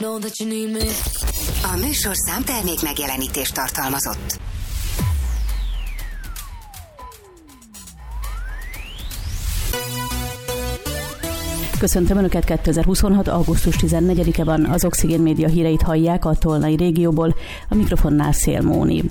A műsorszám termék megjelenítést tartalmazott. Köszöntöm Önöket, 2026. augusztus 14-e van, az Oxigén Média híreit hallják a tolnai régióból, a mikrofonnál Szél Móni.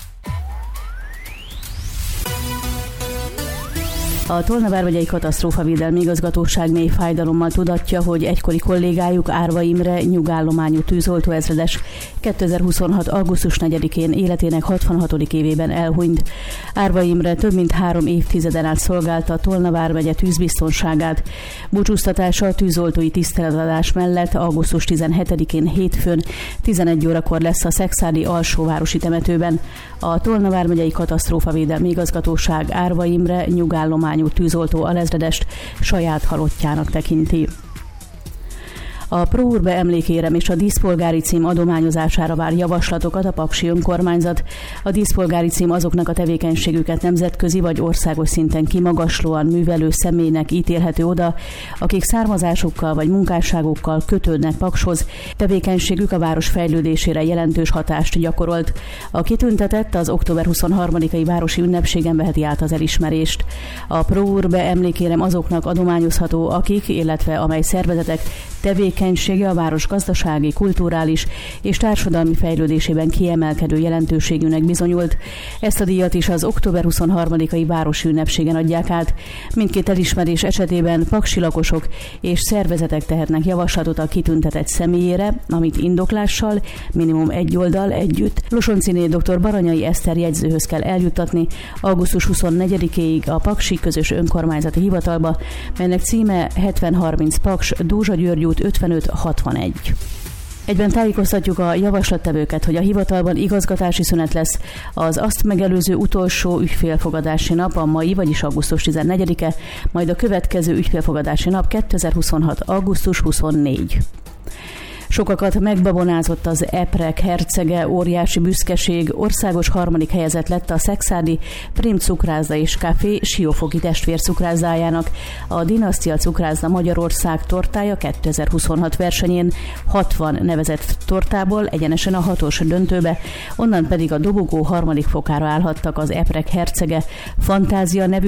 A Tolna vármegyei katasztrófavédelmi igazgatóság mély fájdalommal tudatja, hogy egykori kollégájuk Árva Imre nyugállományú tűzoltóezredes 2026. augusztus 4-én életének 66. évében elhunyt. Árva Imre több mint 3 évtizeden át szolgálta a Tolna vármegye tűzbiztonságát. Búcsúztatása a tűzoltói tiszteletadás mellett augusztus 17-én hétfőn 11 órakor lesz a Szexádi alsóvárosi temetőben. A Tolna vármegyei katasztrófavédelmi igazgatóság Árva Imre nyugállományú tűzoltó alezredest saját halottjának tekinti. A Pro Urbe emlékérem és a díszpolgári cím adományozására vár javaslatokat a paksi önkormányzat. A díszpolgári cím azoknak a tevékenységüket nemzetközi vagy országos szinten kimagaslóan művelő személynek ítélhető oda, akik származásukkal vagy munkásságukkal kötődnek Pakshoz. Tevékenységük a város fejlődésére jelentős hatást gyakorolt. A kitüntetett az október 23-ai városi ünnepségen veheti át az elismerést. A Pro Urbe emlékérem azoknak adományozható, akik, illetve amely szervezetek tevékenysége a város gazdasági, kulturális és társadalmi fejlődésében kiemelkedő jelentőségűnek bizonyult. Ezt a díjat is az október 23-ai városi ünnepségen adják át. Mindkét elismerés esetében paksi lakosok és szervezetek tehetnek javaslatot a kitüntetett személyére, amit indoklással, minimum 1 oldal együtt Losoncziné dr. Baranyai Eszter jegyzőhöz kell eljuttatni augusztus 24-éig a Paksi Közös Önkormányzati Hivatalba, melynek címe 7030 Paks, Dózsa György út 5561. Egyben tájékoztatjuk a javaslattevőket, hogy a hivatalban igazgatási szünet lesz az azt megelőző utolsó ügyfélfogadási nap a mai, vagyis augusztus 14-e, majd a következő ügyfélfogadási nap 2026. augusztus 24. Sokakat megbabonázott az eprek hercege, óriási büszkeség, országos 3. helyezett lett a Szexádi Prim cukrászda és kávé Siófoki testvér cukrászdájának. A Dinasztia cukrászda Magyarország tortája 2026 versenyén 60 nevezett tortából egyenesen a 6-os döntőbe, onnan pedig a dobogó 3. fokára állhattak az eprek hercege Fantázia nevű